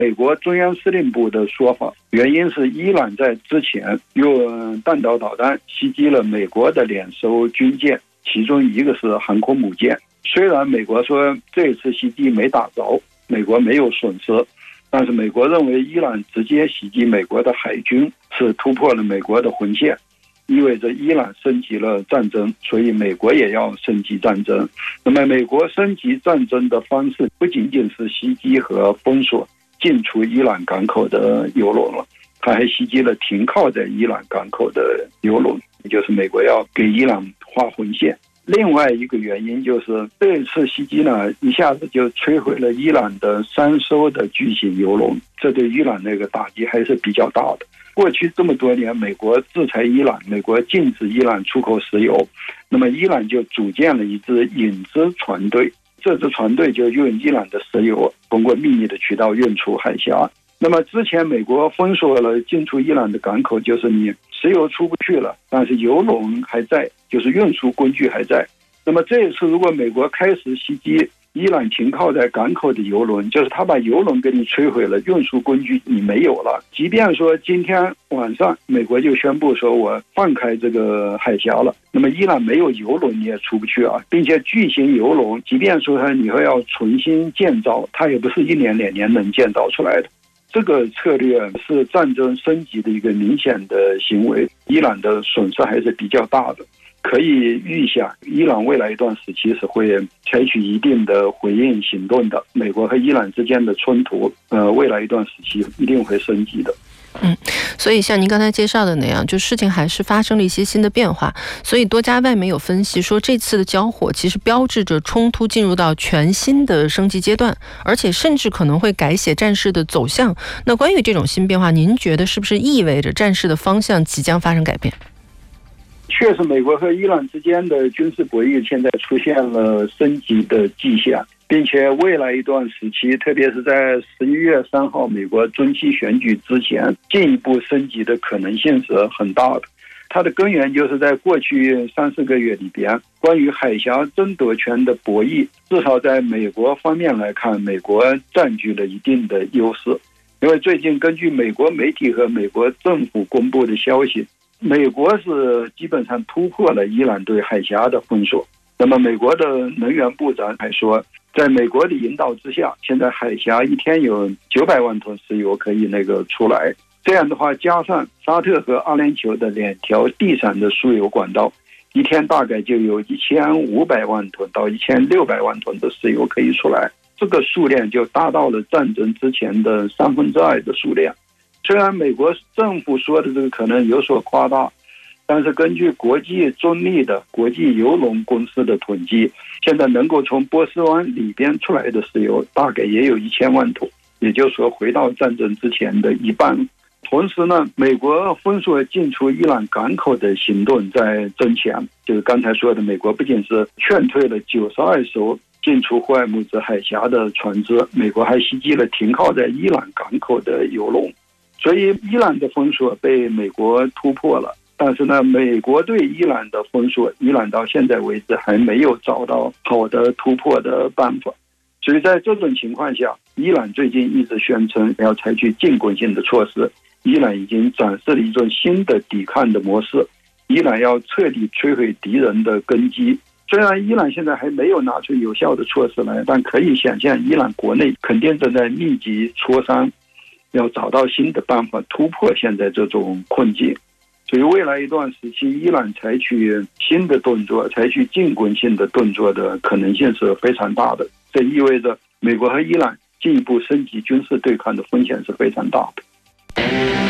美国中央司令部的说法，原因是伊朗在之前用弹道导弹袭击了美国的2艘军舰，其中一个是航空母舰。虽然美国说这次袭击没打着，美国没有损失，但是美国认为伊朗直接袭击美国的海军是突破了美国的红线，意味着伊朗升级了战争，所以美国也要升级战争。那么美国升级战争的方式不仅仅是袭击和封锁进出伊朗港口的油轮了，他还袭击了停靠在伊朗港口的油轮，也就是美国要给伊朗画红线。另外一个原因就是这一次袭击呢，一下子就摧毁了伊朗的3艘的巨型油轮，这对伊朗那个打击还是比较大的。过去这么多年，美国制裁伊朗，美国禁止伊朗出口石油，那么伊朗就组建了一支影子船队，这支船队就用伊朗的石油通过秘密的渠道运出海峡。那么之前美国封锁了进出伊朗的港口，就是你石油出不去了，但是油轮还在，就是运输工具还在。那么这一次如果美国开始袭击伊朗停靠在港口的油轮，就是他把油轮给你摧毁了，运输工具你没有了。即便说今天晚上美国就宣布说我放开这个海峡了，那么伊朗没有油轮你也出不去啊，并且巨型油轮即便说它以后要重新建造，它也不是1年2年能建造出来的。这个策略是战争升级的一个明显的行为，伊朗的损失还是比较大的。可以预想，伊朗未来一段时期是会采取一定的回应行动的。美国和伊朗之间的冲突，未来一段时期一定会升级的。 所以像您刚才介绍的那样，就事情还是发生了一些新的变化。所以多家外媒有分析说，这次的交火其实标志着冲突进入到全新的升级阶段，而且甚至可能会改写战事的走向。那关于这种新变化，您觉得是不是意味着战事的方向即将发生改变？ 确实，美国和伊朗之间的军事博弈现在出现了升级的迹象，并且未来一段时期，特别是在11月3号美国中期选举之前，进一步升级的可能性是很大的。它的根源就是在过去3-4个月里边，关于海峡争夺权的博弈，至少在美国方面来看，美国占据了一定的优势。因为最近根据美国媒体和美国政府公布的消息，美国是基本上突破了伊朗对海峡的封锁。那么美国的能源部长还说，在美国的引导之下，现在海峡一天有900万吨石油可以出来。这样的话，加上沙特和阿联酋的2条地上的输油管道，一天大概就有1500万吨到1600万吨的石油可以出来。这个数量就达到了战争之前的2/3的数量。虽然美国政府说的这个可能有所夸大，但是根据国际中立的国际油轮公司的统计，现在能够从波斯湾里边出来的石油大概也有1000万桶，也就是说回到战争之前的一半。同时呢，美国封锁进出伊朗港口的行动在增强，就是刚才说的，美国不仅是劝退了92艘进出霍尔木兹海峡的船只，美国还袭击了停靠在伊朗港口的油轮。所以伊朗的封锁被美国突破了，但是呢，美国对伊朗的封锁，伊朗到现在为止还没有找到好的突破的办法。所以在这种情况下，伊朗最近一直宣称要采取进攻性的措施，伊朗已经展示了一种新的抵抗的模式，伊朗要彻底摧毁敌人的根基。虽然伊朗现在还没有拿出有效的措施来，但可以想象伊朗国内肯定正在密集磋商，要找到新的办法突破现在这种困境。所以未来一段时期，伊朗采取新的动作，采取进攻性的动作的可能性是非常大的。这意味着美国和伊朗进一步升级军事对抗的风险是非常大的。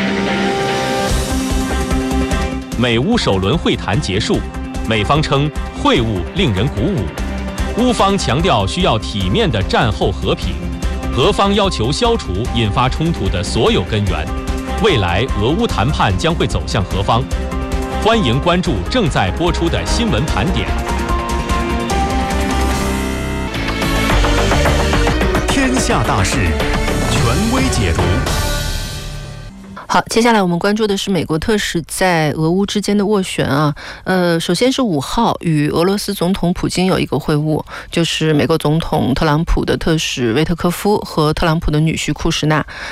美乌首轮会谈结束，美方称会晤令人鼓舞，乌方强调需要体面的战后和平，俄方要求消除引发冲突的所有根源。未来俄乌谈判将会走向何方？欢迎关注正在播出的新闻盘点。 天下大事，权威解读。 好，接下来我们关注的是美国特使在俄乌之间的斡旋啊。首先是5号与俄罗斯总统普京有一个会晤，就是美国总统特朗普的特使维特科夫和特朗普的女婿库什纳。